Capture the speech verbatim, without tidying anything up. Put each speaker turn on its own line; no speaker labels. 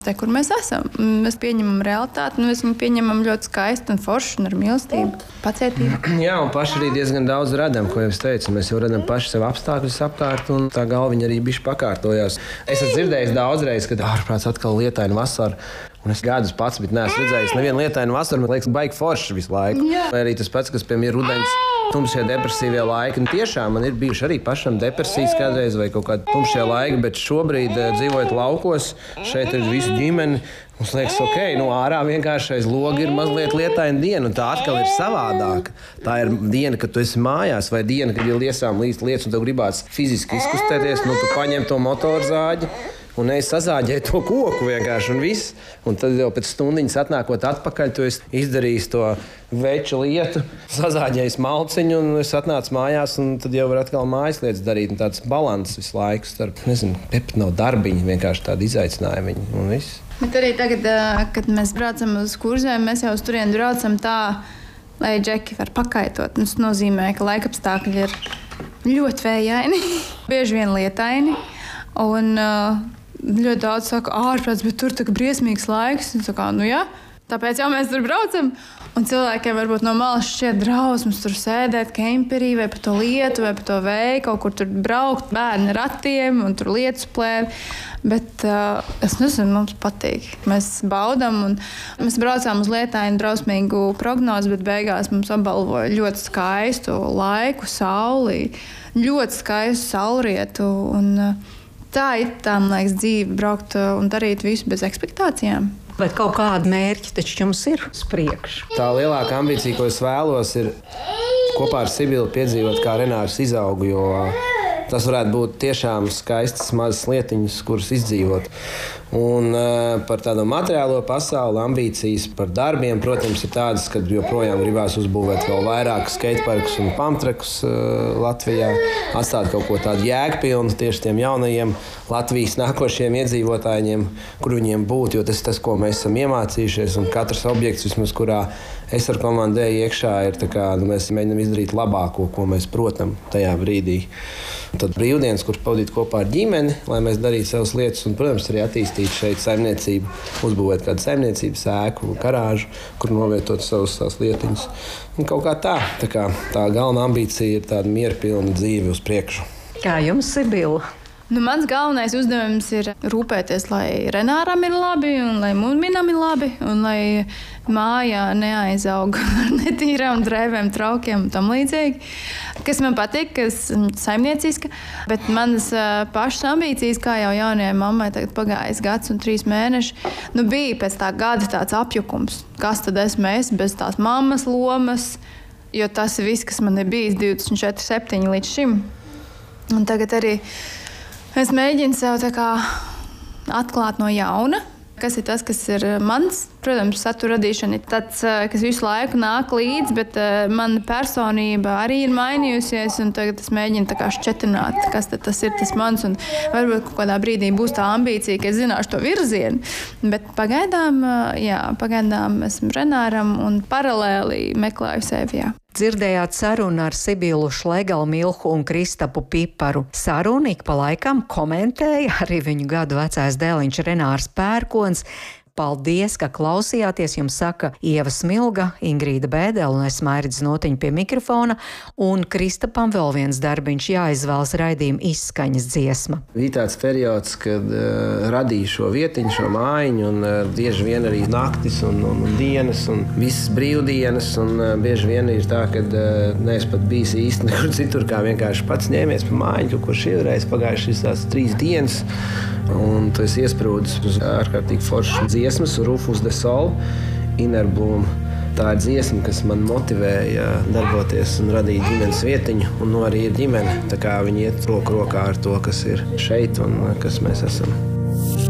Te, kur mēs esam, mēs pieņemam realitāti, un mēs viņu pieņemam ļoti skaisti un forši un ar mīlestību, pacietību.
Jā, un paši arī diezgan daudz radam, ko jau es teicu. Mēs jau radam paši sev apstākļus apkārt, un tā galviņa arī bišķi pakārtojās. Es esmu dzirdējis daudzreiz, kad ārprāts atkal lietaina vasara. Un es gadus pats, bet neesmu redzējis nevienu lietainu vasaru, man liekas, baigi forši visu laiku. Vai arī tas pats, kas, piemēram, ir rudens, tumšie depresīvie laiki. Un tiešām man ir bijuši arī pašam depresijas kādreiz vai kaut kādi tumšie laiki, bet šobrīd, dzīvojot laukos, šeit ir visu ģimeni. Mums liekas, ok, nu ārā vienkārši aiz loga ir mazliet lietaina diena, un tā atkal ir savādāka. Tā ir diena, kad tu esi mājās, vai diena, kad ir liesām līdz lietas, un tev gribās fiziski izkustēties, nu tu paņem to motorzāģi. Un es sazāģēju to koku vienkārši, un viss. Un tad jau pēc stundiņas atnākot atpakaļ, tu esi izdarījis to veču lietu, sazāģējis malciņu, un es atnācu mājās, un tad jau var atkal mājas lietas darīt. Un tāds balanss visu laiku starp, nezinu, pep nav darbiņi, vienkārši tādi izaicinājumi un viss.
Bet arī tagad, kad mēs braucam uz kurzēm, mēs jau uz turieni braucam tā, lai džeki var pakaitot. Tas nozīmē, ka laikapstākļi ir ļoti vējaini, bieži vien lietaini. Un uh, ļoti daudz saka, ārprāts, bet tur tā kā briesmīgs laiks. Un saka, nu jā, tāpēc jau mēs tur braucam. Un cilvēkiem varbūt no malas šķiet drausmas tur sēdēt kemperī vai pa to lietu vai pa to vēju, kaut kur tur braukt bērni ratiem un tur lietus plēvi. Bet uh, es nezinu, mums patīk. Mēs baudam un mēs braucām uz lietainu drausmīgu prognozi, bet beigās mums apbalvoja ļoti skaistu laiku, sauli, ļoti skaistu saulrietu. Un, uh, tā ir tā, man liekas, dzīve, braukt un darīt visu bez ekspektācijām.
Bet kaut kāda mērķa taču jums ir uz priekšu.
Tā lielākā ambīcija, ko es vēlos, ir kopā ar Sibilu piedzīvot, kā Renārs izauga, jo tas varētu būt tiešām skaistas mazas lietiņas, kuras izdzīvot. Un uh, par tādu materiālo pasauli ambīcijas par darbiem, protams, ir tādas, ka joprojām gribās uzbūvēt vēl vairāk skateparkus un pamtrekus uh, Latvijā, atstāt kaut ko tādu jēgpilnu tieši tiem jaunajiem Latvijas nākošiem iedzīvotājiem, kur viņiem būt, jo tas ir tas, ko mēs esam iemācījušies, un katrs objekts, vismaz kurā es ar komandēju iekšā, ir tā kā, nu, mēs mēģinām izdarīt labāko, ko mēs protam tajā brīdī. Tad brīvdienas, kuras pavadīt kopā ar ģimeni, lai mēs darītu savas lietas un, protams, arī attīstīt šeit saimniecību, uzbūvēt kādu saimniecības ēku, garāžu, kur novietot savas, savas lietiņas. Un kaut kā tā, tā kā tā galvenā ambīcija ir tāda mierpilna dzīve uz priekšu.
Kā jums, Sibila?
Nu, mans galvenais uzdevums ir rūpēties, lai Renāram ir labi, un lai Mūminam ir labi, un lai mājā neaizaug ar netīrām drēbēm, traukiem un tam līdzīgi. Kas man patīk, kas saimnieciska, bet manas pašas ambīcijas, kā jau jaunajai mammai tagad pagājis gads un trīs mēneši, nu bija pēc tā gada tāds apjukums. Kas tad esmu es bez tās mammas lomas, jo tas ir viss, kas man ir bijis divdesmit četri septiņi līdz šim. Un tagad arī es mēģinu sev tā kā atklāt no jauna, kas ir tas, kas ir mans. Protams, satura radīšana ir tāds, kas visu laiku nāk līdzi, bet mana personība arī ir mainījusies, un tagad es mēģinu tā kā šķetināt, kas tad tas ir tas mans, un varbūt kaut kādā brīdī būs tā ambīcija, ka es zināšu to virzienu, bet pagaidām, jā, pagaidām esmu Renāram un paralēli meklēju sevi, jā.
Dzirdējāt sarunu ar Sibilu Šlegelmilhu un Kristapu Piparu. Sarunu ik pa laikam komentēja arī viņu gadu vecais dēliņš Renārs Pērkons. Paldies, ka klausījāties, jums saka Ieva Smilga, Ingrīda Bēdele un es Mairidz Notiņa pie mikrofona, un Kristapam vēl viens darbiņš jāizvēlas raidījuma izskaņas dziesma.
Bija tāds periods, kad uh, radīju šo vietiņu, šo mājiņu, un uh, bieži vien arī naktis un, un, un dienas, un visas brīvdienas, un uh, bieži vien ir tā, ka uh, neesmu pat bijis īsti nekur citur, kā vienkārši pats ņēmies pa mājiņu, kaut ko šīreiz pagājušas tās trīs dienas, un tu esi iesprūdis uz ārkārtīgi foršu dziesmas, Rufus de Sol, Inner Bloom. Tā ir dziesma, kas man motivēja darboties un radīt ģimenes vietiņu, un nu arī ir ģimene, tā kā viņi iet roku rokā ar to, kas ir šeit un kas mēs esam.